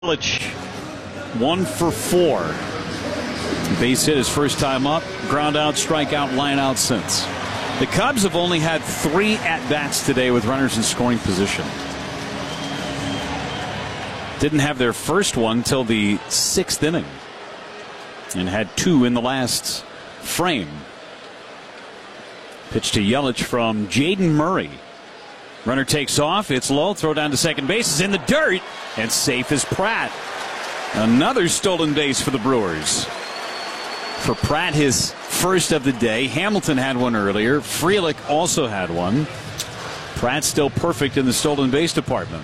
Yelich, 1 for 4. Base hit his first time up. Ground out, strikeout, line out since. The Cubs have only had 3 at-bats today with runners in scoring position. Didn't have their first one till the 6th inning. And had 2 in the last frame. Pitch to Yelich from Jaden Murray. Runner takes off. It's low. Throw down to second base. Is in the dirt. And safe is Pratt. Another stolen base for the Brewers. For Pratt, his first of the day. Hamilton had one earlier. Frelick also had one. Pratt still perfect in the stolen base department.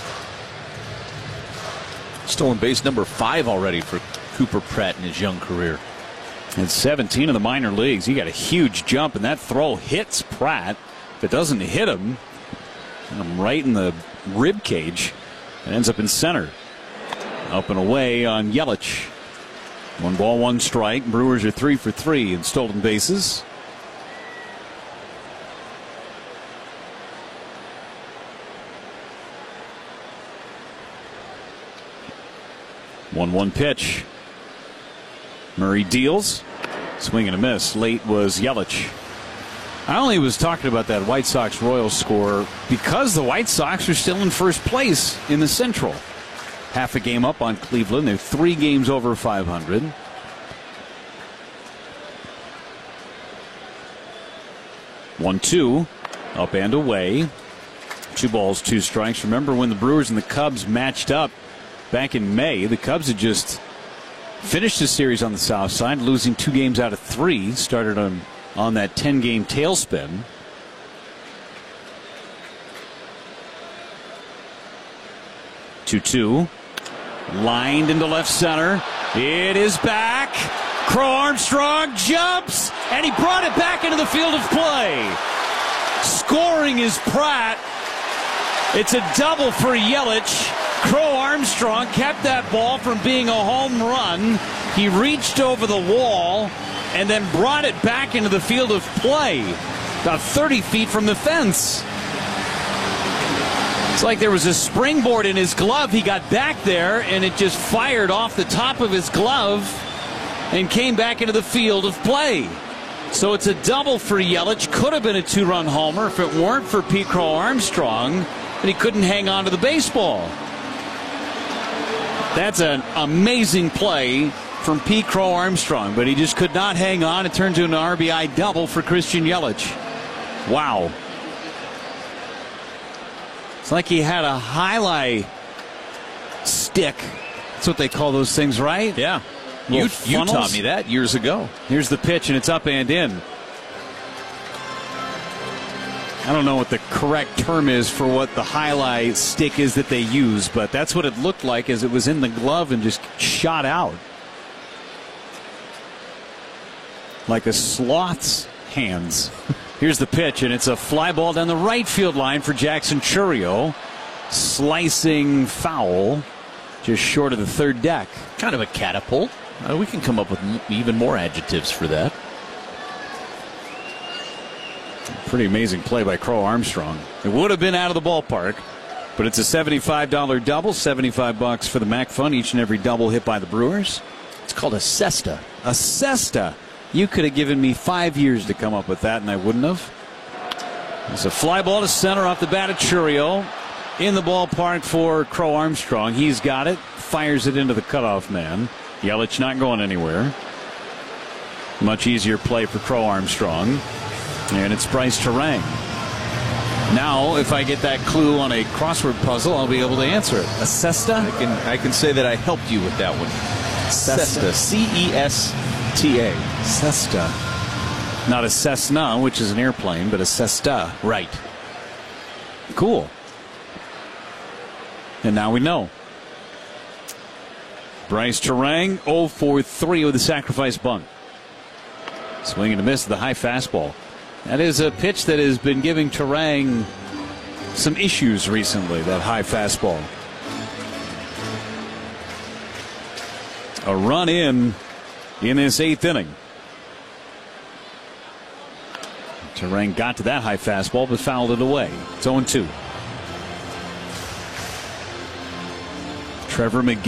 Stolen base number 5 already for Cooper Pratt in his young career. And 17 in the minor leagues. He got a huge jump, and that throw hits Pratt. If it doesn't hit him, right in the rib cage, it ends up in center. Up and away on Yelich. 1 ball, 1 strike. Brewers are 3 for 3 in stolen bases. One pitch. Murray deals. Swing and a miss. Late was Yelich. I only was talking about that White Sox Royals score because the White Sox are still in first place in the Central. Half a game up on Cleveland. They're 3 games over 500. One, 2, up and away. 2 balls, 2 strikes. Remember when the Brewers and the Cubs matched up back in May? The Cubs had just finished the series on the south side, losing 2 games out of 3. Started on that 10-game tailspin. Two, lined into left center. It is back. Crow Armstrong jumps, and he brought it back into the field of play. Scoring is Pratt. It's a double for Yelich. Crow Armstrong kept that ball from being a home run. He reached over the wall and then brought it back into the field of play, about 30 feet from the fence. It's like there was a springboard in his glove. He got back there, and it just fired off the top of his glove and came back into the field of play. So it's a double for Yelich. Could have been a 2-run homer if it weren't for Pete Crow Armstrong, but he couldn't hang on to the baseball. That's an amazing play from Pete Crow Armstrong, but he just could not hang on. It turned to an RBI double for Christian Yelich. Wow. It's like he had a highlight stick. That's what they call those things, right? Yeah. You taught me that years ago. Here's the pitch, and it's up and in. I don't know what the correct term is for what the highlight stick is that they use, but that's what it looked like as it was in the glove and just shot out. Like a sloth's hands. Here's the pitch, and it's a fly ball down the right field line for Jackson Chourio. Slicing foul, just short of the third deck. Kind of a catapult. We can come up with even more adjectives for that. Pretty amazing play by Crow Armstrong. It would have been out of the ballpark, but it's a $75 double, $75 for the MAC Fund, each and every double hit by the Brewers. It's called a cesta. A cesta. You could have given me 5 years to come up with that, and I wouldn't have. It's a fly ball to center off the bat of Chourio. In the ballpark for Crow Armstrong. He's got it. Fires it into the cutoff man. Yelich not going anywhere. Much easier play for Crow Armstrong. And it's Bryce Turang. Now, if I get that clue on a crossword puzzle, I'll be able to answer it. A cesta? I can say that I helped you with that one. Cesta. C-E-S-T-A. Cesta. Not a Cessna, which is an airplane, but a cesta. Right. Cool. And now we know. Bryce Turang, 0 for 3 with a sacrifice bunt. Swing and a miss, the high fastball. That is a pitch that has been giving Turang some issues recently, that high fastball. A run in this 8th inning. Turang got to that high fastball but fouled it away. It's 0-2. Trevor McGinn.